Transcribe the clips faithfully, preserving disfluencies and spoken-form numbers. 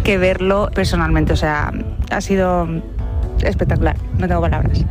que verlo personalmente. O sea, ha sido espectacular, no tengo palabras.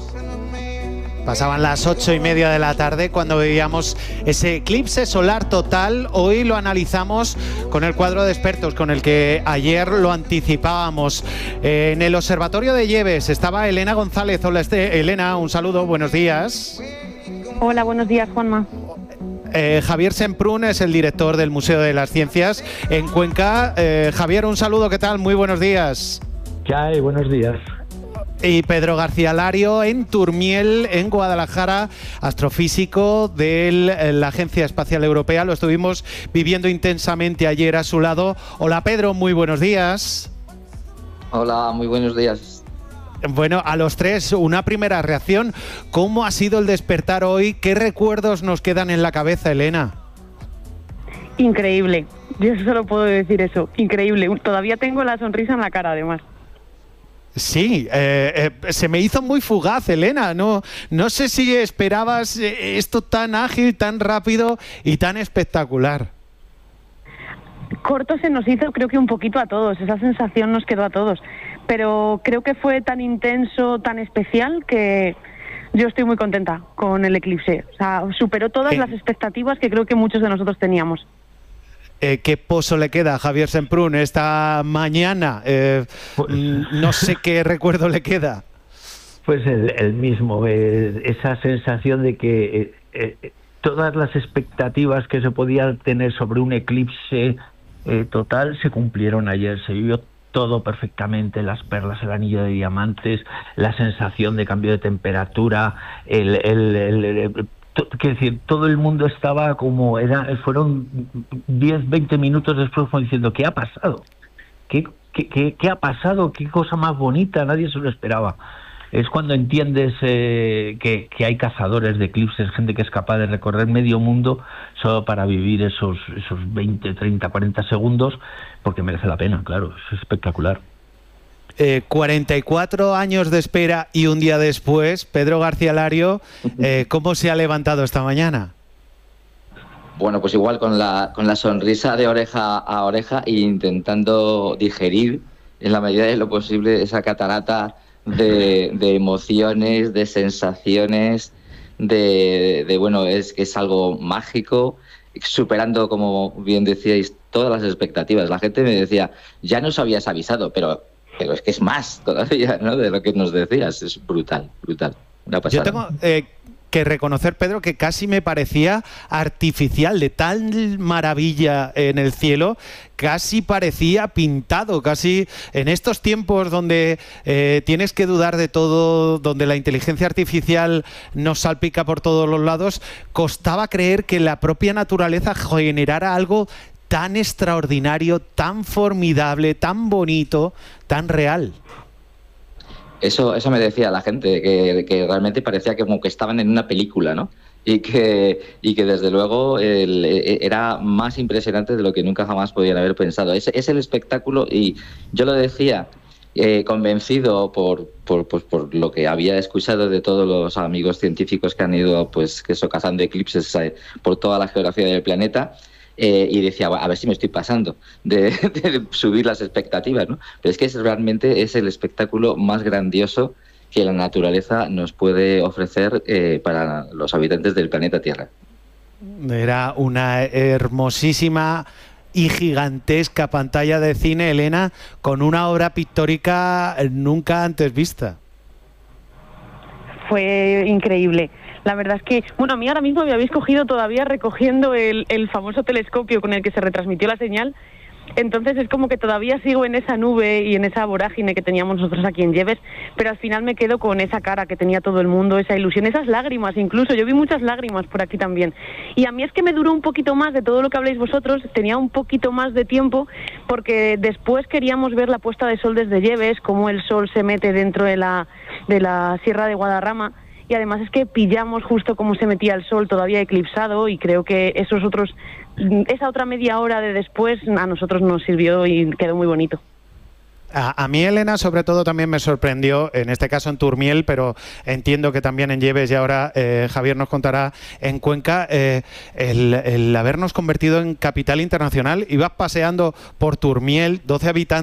Pasaban las ocho y media de la tarde cuando veíamos ese eclipse solar total. Hoy lo analizamos con el cuadro de expertos con el que ayer lo anticipábamos. Eh, en el Observatorio de Lleves estaba Elena González. Hola, este, Elena, un saludo, buenos días. Hola, buenos días, Juanma. Eh, Javier Semprún es el director del Museo de las Ciencias en Cuenca. Eh, Javier, un saludo, ¿qué tal? Muy buenos días. ¿Qué hay? Buenos días. Y Pedro García Lario en Turmiel, en Guadalajara, astrofísico de la Agencia Espacial Europea. Lo estuvimos viviendo intensamente ayer a su lado. Hola Pedro, muy buenos días. Hola, muy buenos días. Bueno, a los tres, una primera reacción. ¿Cómo ha sido el despertar hoy? ¿Qué recuerdos nos quedan en la cabeza, Elena? Increíble. Yo solo puedo decir eso. Increíble. Todavía tengo la sonrisa en la cara, además. Sí, eh, eh, se me hizo muy fugaz, Elena. No, no sé si esperabas esto tan ágil, tan rápido y tan espectacular. Corto se nos hizo, creo que un poquito a todos. Esa sensación nos quedó a todos. Pero creo que fue tan intenso, tan especial, que yo estoy muy contenta con el eclipse. O sea, superó todas eh. las expectativas que creo que muchos de nosotros teníamos. Eh, ¿Qué pozo le queda a Javier Semprún esta mañana? Eh, pues, no sé qué recuerdo le queda. Pues el, el mismo, eh, esa sensación de que eh, eh, todas las expectativas que se podían tener sobre un eclipse eh, total se cumplieron ayer. Se vivió todo perfectamente, las perlas, el anillo de diamantes, la sensación de cambio de temperatura, el... el, el, el Quiero decir, todo el mundo estaba como, era, fueron diez, veinte minutos después como diciendo, ¿qué ha pasado? ¿Qué, qué, qué, qué ha pasado? ¿Qué cosa más bonita? Nadie se lo esperaba. Es cuando entiendes eh, que, que hay cazadores de eclipses, gente que es capaz de recorrer medio mundo solo para vivir esos, esos veinte, treinta, cuarenta segundos, porque merece la pena, claro, es espectacular. Eh, cuarenta y cuatro años de espera y un día después, Pedro García Lario, eh, ¿cómo se ha levantado esta mañana? Bueno, pues igual con la, con la sonrisa de oreja a oreja e intentando digerir en la medida de lo posible esa catarata de, de emociones, de sensaciones, de, de bueno, es que es algo mágico, superando, como bien decíais, todas las expectativas. La gente me decía, ya nos habías avisado, pero... Pero es que es más todavía, ¿no?, de lo que nos decías. Es brutal, brutal. Una pasada. Yo tengo eh, que reconocer, Pedro, que casi me parecía artificial, de tal maravilla en el cielo, casi parecía pintado, casi en estos tiempos donde eh, tienes que dudar de todo, donde la inteligencia artificial nos salpica por todos los lados, costaba creer que la propia naturaleza generara algo tan extraordinario, tan formidable, tan bonito, tan real. Eso, eso me decía la gente, que, que realmente parecía como que estaban en una película, ¿no? Y que, y que desde luego el, era más impresionante de lo que nunca jamás podían haber pensado. Es, es el espectáculo, y yo lo decía eh, convencido por, por, pues, por lo que había escuchado de todos los amigos científicos que han ido, pues, que eso, cazando eclipses eh, por toda la geografía del planeta. Eh, y decía, a ver si me estoy pasando de, de subir las expectativas, ¿no? Pero es que es, realmente es el espectáculo más grandioso que la naturaleza nos puede ofrecer eh, para los habitantes del planeta Tierra. Era una hermosísima y gigantesca pantalla de cine, Elena, con una obra pictórica nunca antes vista. Fue increíble. La verdad es que, bueno, a mí ahora mismo me habéis cogido todavía recogiendo el, el famoso telescopio con el que se retransmitió la señal. Entonces es como que todavía sigo en esa nube y en esa vorágine que teníamos nosotros aquí en Lleves, pero al final me quedo con esa cara que tenía todo el mundo, esa ilusión, esas lágrimas incluso. Yo vi muchas lágrimas por aquí también. Y a mí es que me duró un poquito más de todo lo que habláis vosotros, tenía un poquito más de tiempo, porque después queríamos ver la puesta de sol desde Lleves, cómo el sol se mete dentro de la, de la Sierra de Guadarrama. Y además es que pillamos justo cómo se metía el sol todavía eclipsado, y creo que esos otros, esa otra media hora de después a nosotros nos sirvió y quedó muy bonito. A, a mí, Elena, sobre todo también me sorprendió, en este caso en Turmiel, pero entiendo que también en Lleves, y ahora eh, Javier nos contará en Cuenca, eh, el, el habernos convertido en capital internacional. Ibas paseando por Turmiel, doce habitantes,